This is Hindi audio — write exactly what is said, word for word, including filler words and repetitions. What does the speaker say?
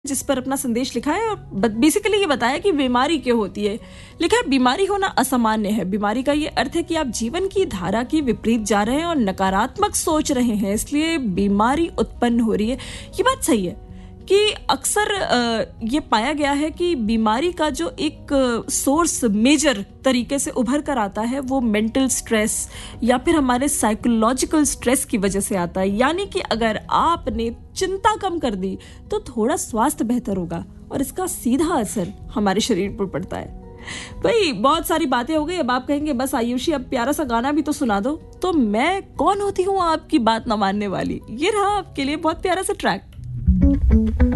जिस पर अपना संदेश लिखा है और बेसिकली ये बताया कि बीमारी क्यों होती है। लिखा है बीमारी होना असामान्य है। बीमारी का ये अर्थ है कि आप जीवन की धारा के विपरीत जा रहे हैं और नकारात्मक सोच रहे हैं, इसलिए बीमारी उत्पन्न हो रही है। ये बात सही है कि अक्सर ये पाया गया है कि बीमारी का जो एक सोर्स मेजर तरीके से उभर कर आता है वो मेंटल स्ट्रेस या फिर हमारे साइकोलॉजिकल स्ट्रेस की वजह से आता है। यानी कि अगर आपने चिंता कम कर दी तो थोड़ा स्वास्थ्य बेहतर होगा और इसका सीधा असर हमारे शरीर पर पड़ता है। भाई बहुत सारी बातें हो गई, अब आप कहेंगे बस आयुषी अब प्यारा सा गाना भी तो सुना दो। तो मैं कौन होती हूँ आपकी बात न मानने वाली। ये रहा आपके लिए बहुत प्यारा सा ट्रैक।